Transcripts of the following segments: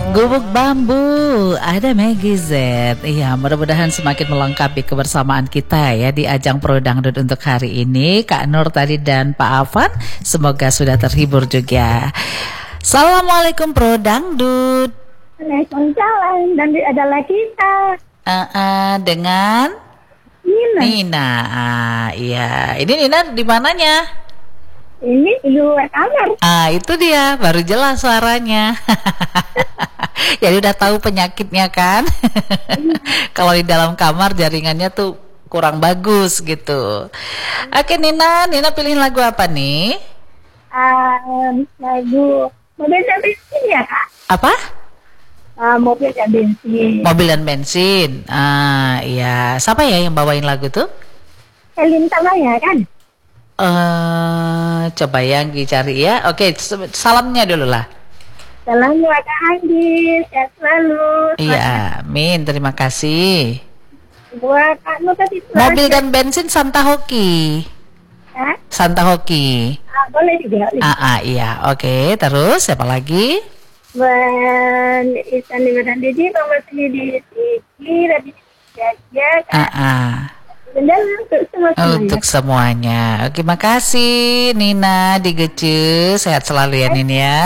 Gubuk Bambu, ada Maggie Z. Iya, mudah-mudahan semakin melengkapi kebersamaan kita ya di ajang Pro Dangdut untuk hari ini. Kak Nur tadi dan Pak Afan, semoga sudah terhibur juga. Assalamualaikum Pro Dangdut. Waalaikumsalam, dan adalah kita. Dengan Nina. Iya, ini Nina di mananya? Ini di luar kamar. Itu dia, baru jelas suaranya. Jadi udah tahu penyakitnya kan? Kalau di dalam kamar jaringannya tuh kurang bagus gitu. Oke Nina pilihin lagu apa nih? Lagu Mobil dan Bensin ya Kak? Apa? Mobil dan Bensin. Mobil dan Bensin. Iya. Siapa ya yang bawain lagu tuh? Elin Tamaya kan? Coba yang dicari ya. Oke, salamnya dulu lah. Salam buat Kak Andi, sehat selalu. Iya, amin. Terima kasih. Buat Kak Nur tadi. Mobil dan Bensin Santa Hoki. Santa Hoki. Boleh juga. Iya. Oke, terus siapa lagi? Buat Isan Libaran Didi, Mama Sini di Siki, Radit Jajak. Untuk semuanya. Oke, makasih Nina di Gece. Sehat selalu ya Nina ya.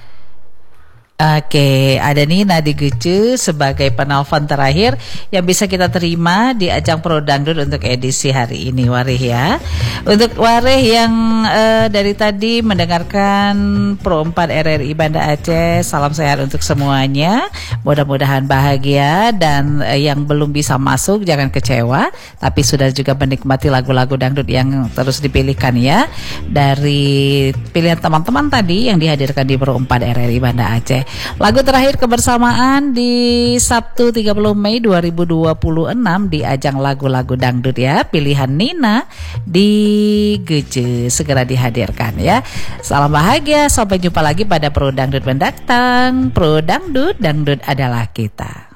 Oke, ada Nina di Gece sebagai penelpon terakhir yang bisa kita terima di ajang Pro Dangdut untuk edisi hari ini, Warih ya. Untuk Warih yang dari tadi mendengarkan Pro 4 RRI Banda Aceh, salam sehat untuk semuanya. Mudah-mudahan bahagia dan yang belum bisa masuk jangan kecewa, tapi sudah juga menikmati lagu-lagu dangdut yang terus dipilihkan ya dari pilihan teman-teman tadi yang dihadirkan di Pro 4 RRI Banda Aceh. Lagu terakhir kebersamaan di Sabtu 30 Mei 2026 di ajang lagu-lagu dangdut ya, pilihan Nina di Gece segera dihadirkan ya. Salam bahagia, sampai jumpa lagi pada Pro Dangdut mendatang. Pro Dangdut, dangdut adalah kita.